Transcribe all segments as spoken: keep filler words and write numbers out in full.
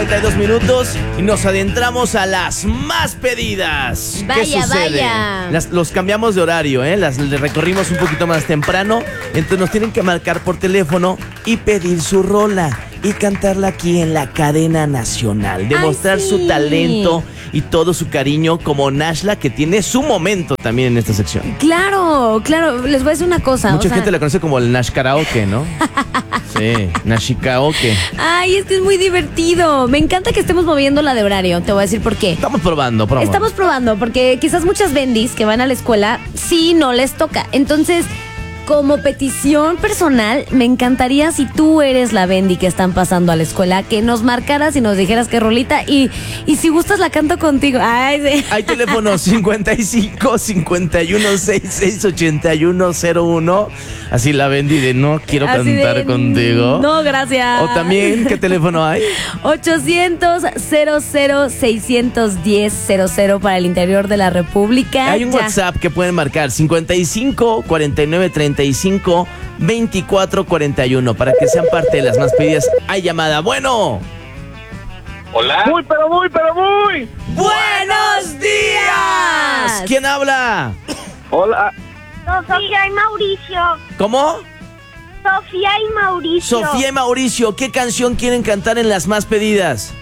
cincuenta y dos minutos y nos adentramos a las más pedidas. Vaya, ¿Qué sucede? vaya. Las, los cambiamos de horario, ¿eh? Las le recorrimos un poquito más temprano. Entonces nos tienen que marcar por teléfono y pedir su rola y cantarla aquí en la cadena nacional. Demostrar Ay, sí. su talento y todo su cariño como Nashla, que tiene su momento también en esta sección. Claro, claro, les voy a decir una cosa. Mucha o sea, gente la conoce como el Nash Karaoke, ¿no? Sí, Nash Karaoke. Ay, es que es muy divertido. Me encanta que estemos moviendo la de horario. Te voy a decir por qué. Estamos probando, probando. Estamos probando, porque quizás muchas bendis que van a la escuela sí no les toca. Entonces, como petición personal, me encantaría, si tú eres la bendi que están pasando a la escuela, que nos marcaras y nos dijeras qué rolita, y, y si gustas la canto contigo. Ay, sí. Hay teléfono cincuenta y cinco, cincuenta y uno, sesenta y seis, ochenta y uno cero uno. Así la Bendy de no quiero Así cantar de, contigo. No, gracias. O también, ¿qué teléfono hay? ochocientos, cero cero, seiscientos diez, cero cero para el interior de la República. Hay un Ya. WhatsApp que pueden marcar cincuenta y cinco, cuarenta y nueve, treinta y cinco, veinticuatro, cuarenta y uno para que sean parte de las más pedidas. Hay llamada. Bueno. Hola. Muy, pero muy, pero muy. ¡Buenos días! ¿Quién habla? Hola. Sofía y Mauricio. ¿Cómo? Sofía y Mauricio. Sofía y Mauricio, ¿qué canción quieren cantar en las más pedidas?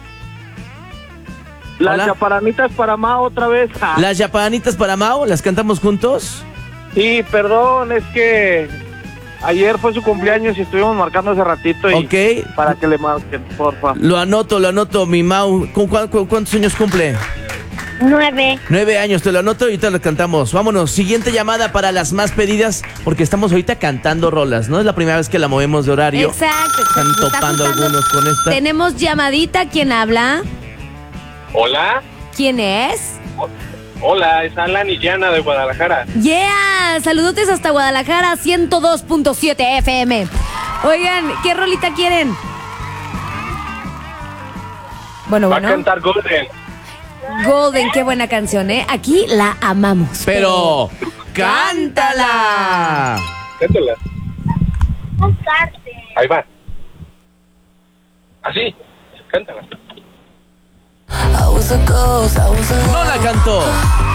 Las Hola. chaparanitas para Mao otra vez. Ah. ¿Las yapanitas para Mao? ¿Las cantamos juntos? Sí, perdón, es que ayer fue su cumpleaños y estuvimos marcando hace ratito. Y Ok. para que le marquen, porfa. Lo anoto, lo anoto, mi Mau. ¿Cu- cu- cu- ¿Cuántos años cumple? Nueve. Nueve años, te lo anoto y ahorita lo cantamos. Vámonos, siguiente llamada para las más pedidas, porque estamos ahorita cantando rolas, ¿no? Es la primera vez que la movemos de horario. Exacto. Están Se está topando juntando. algunos con esta. Tenemos llamadita. ¿Quién habla? Hola. ¿Quién es? Hola, es Alan y Yana de Guadalajara. Yeah, saludotes hasta Guadalajara, ciento dos punto siete F M. Oigan, ¿qué rolita quieren? Bueno, Va a bueno. cantar Golden. Golden, qué buena canción, ¿eh? Aquí la amamos. Pero, ¡cántala! Cántala. Buscarte. Ahí va. Así. Cántala. No la cantó.